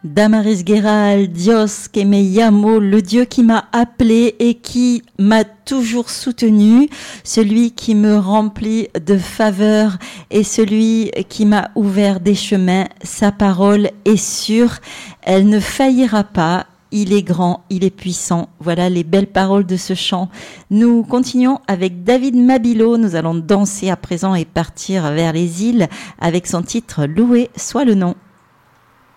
Damaris Guéral, Dios que me llamo, le Dieu qui m'a appelé et qui m'a toujours soutenu, celui qui me remplit de faveurs et celui qui m'a ouvert des chemins. Sa parole est sûre, elle ne faillira pas. Il est grand, il est puissant. Voilà les belles paroles de ce chant. Nous continuons avec David Mabilo. Nous allons danser à présent et partir vers les îles avec son titre « Loué soit le nom ».